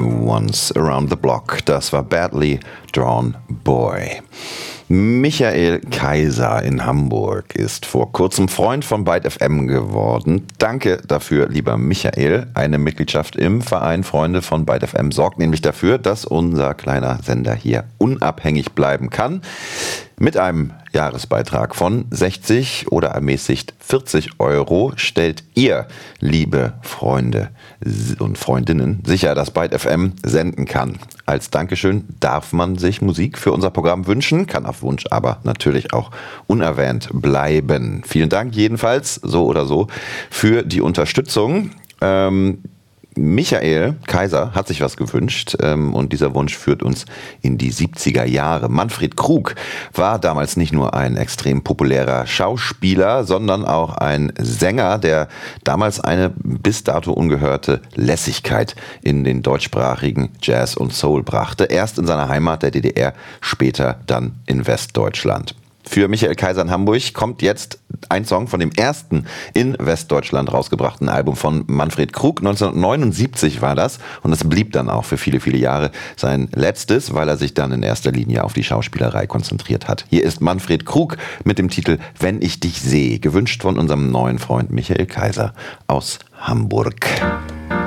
Once Around the Block. Das war Badly Drawn Boy. Michael Kaiser in Hamburg ist vor kurzem Freund von Byte FM geworden. Danke dafür, lieber Michael. Eine Mitgliedschaft im Verein Freunde von Byte FM sorgt nämlich dafür, dass unser kleiner Sender hier unabhängig bleiben kann. Mit einem Jahresbeitrag von 60 oder ermäßigt 40 Euro stellt ihr, liebe Freunde und Freundinnen, sicher, dass Byte FM senden kann. Als Dankeschön darf man sich Musik für unser Programm wünschen, kann auf Wunsch aber natürlich auch unerwähnt bleiben. Vielen Dank jedenfalls, so oder so, für die Unterstützung. Michael Kaiser hat sich was gewünscht und dieser Wunsch führt uns in die 70er Jahre. Manfred Krug war damals nicht nur ein extrem populärer Schauspieler, sondern auch ein Sänger, der damals eine bis dato ungehörte Lässigkeit in den deutschsprachigen Jazz und Soul brachte. Erst in seiner Heimat der DDR, später dann in Westdeutschland. Für Michael Kaiser in Hamburg kommt jetzt ein Song von dem ersten in Westdeutschland rausgebrachten Album von Manfred Krug. 1979 war das und das blieb dann auch für viele, viele Jahre sein letztes, weil er sich dann in erster Linie auf die Schauspielerei konzentriert hat. Hier ist Manfred Krug mit dem Titel Wenn ich dich sehe, gewünscht von unserem neuen Freund Michael Kaiser aus Hamburg.